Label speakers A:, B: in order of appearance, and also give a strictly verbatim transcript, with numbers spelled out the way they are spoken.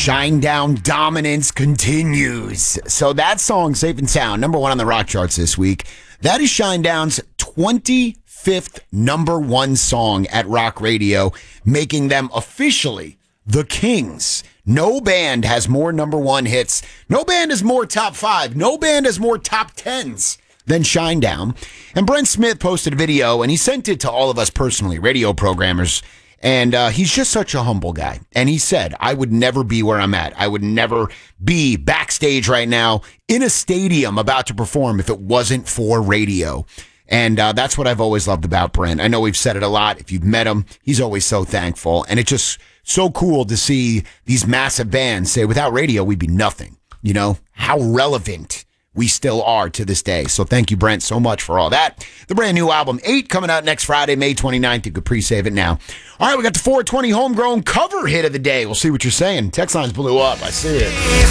A: Shinedown dominance continues. So that song, Safe and Sound, number one on the rock charts this week. That is Shinedown's twenty-fifth number one song at rock radio, making them officially the kings. No band has more number one hits. No band has more top five. No band has more top tens than Shinedown. And Brent Smith posted a video, and he sent it to all of us personally, radio programmers. And uh, he's just such a humble guy. And he said, I would never be where I'm at. I would never be backstage right now in a stadium about to perform if it wasn't for radio. And uh, that's what I've always loved about Brent. I know we've said it a lot. If you've met him, he's always so thankful. And it's just so cool to see these massive bands say, without radio, we'd be nothing. You know, how relevant we still are to this day. So thank you, Brent, so much for all that. The brand new album, eight, coming out next Friday, May twenty-ninth. You could pre-save it now. All right, we got the four twenty Homegrown cover hit of the day. We'll see what you're saying. Text lines blew up. I see it.